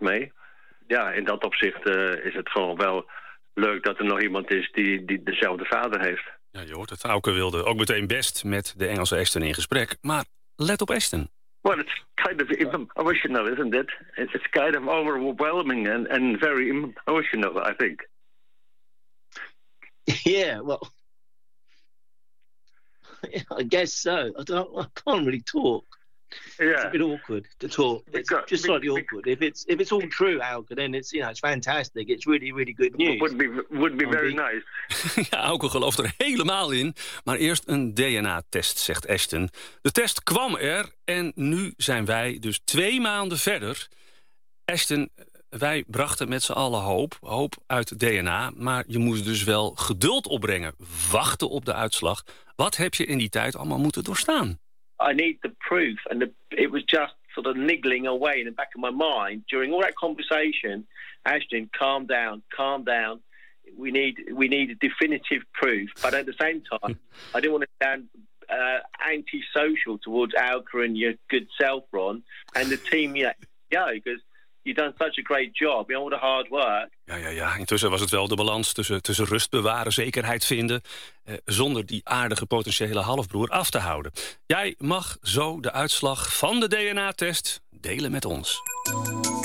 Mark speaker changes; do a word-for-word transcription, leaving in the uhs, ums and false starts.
Speaker 1: mee. Ja, in dat opzicht uh, is het gewoon wel leuk dat er nog iemand is die, die dezelfde vader heeft.
Speaker 2: Ja, je hoort het. Auke wilde ook meteen best met de Engelse Ashton in gesprek. Maar let op Ashton.
Speaker 1: Well, it's kind of emotional, isn't it? It's kind of overwhelming and, and very emotional, I think.
Speaker 3: Yeah, well, I guess so. I don't. I can't really talk.
Speaker 1: Yeah,
Speaker 3: it's a bit awkward to talk. It's
Speaker 1: because,
Speaker 3: just slightly because, awkward. If it's if it's all true, Auke, then it's you know it's fantastic. It's really really good news.
Speaker 1: Would be would be very nice.
Speaker 2: Ja, Auke gelooft er helemaal in. Maar eerst een D N A-test, zegt Ashton. De test kwam er en nu zijn wij dus twee maanden verder. Ashton, wij brachten met z'n allen hoop, hoop uit D N A... maar je moest dus wel geduld opbrengen, wachten op de uitslag. Wat heb je in die tijd allemaal moeten doorstaan?
Speaker 4: I need the proof, and the, it was just sort of niggling away in the back of my mind during all that conversation. Ashton, calm down, calm down. We need we need a definitive proof, but at the same time, I didn't want to sound uh, anti-social towards Auke and your good self, Ron, and the team. You know, yeah, because you've done such a great job, you know, all the hard work.
Speaker 2: Ja, ja, ja. Intussen was het wel de balans tussen, tussen rust bewaren, zekerheid vinden... Eh, zonder die aardige potentiële halfbroer af te houden. Jij mag zo de uitslag van de D N A-test delen met ons.